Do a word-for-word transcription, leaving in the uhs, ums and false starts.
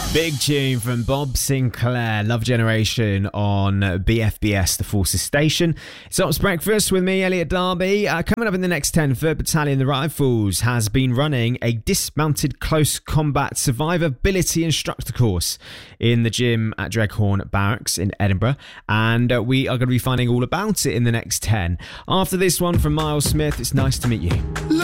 Big tune from Bob Sinclair, Love Generation on B F B S, the Forces Station. It's Ops Breakfast with me, Elliot Darby. Uh, coming up in the next ten, third Battalion, the Rifles, has been running a dismounted close combat survivability instructor course in the gym at Dreghorn Barracks in Edinburgh. And uh, we are going to be finding all about it in the next ten. After this one from Miles Smith, it's nice to meet you.